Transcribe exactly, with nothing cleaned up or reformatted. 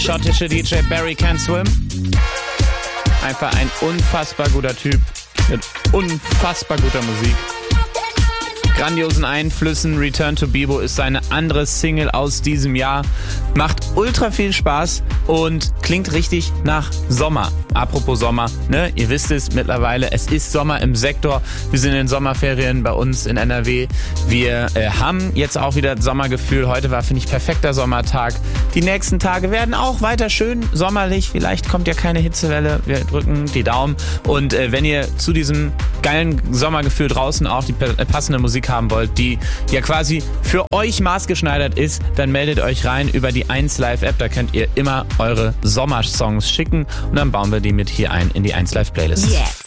schottische D J Barry Can Swim. Einfach ein unfassbar guter Typ mit unfassbar guter Musik. Grandiosen Einflüssen. Return to Bibo ist seine andere Single aus diesem Jahr. Macht ultra viel Spaß und klingt richtig nach Sommer. Apropos Sommer, ne? Ihr wisst es mittlerweile, es ist Sommer im Sektor. Wir sind in Sommerferien bei uns in N R W. Wir äh, haben jetzt auch wieder Sommergefühl. Heute war, finde ich, perfekter Sommertag. Die nächsten Tage werden auch weiter schön sommerlich. Vielleicht kommt ja keine Hitzewelle. Wir drücken die Daumen. Und äh, wenn ihr zu diesem geilen Sommergefühl draußen auch die passende Musik haben wollt, die ja quasi für euch maßgeschneidert ist, dann meldet euch rein über die eins Live App. Da könnt ihr immer eure Sommersongs schicken und dann bauen wir die mit hier ein in die eins Live Playlist. Jetzt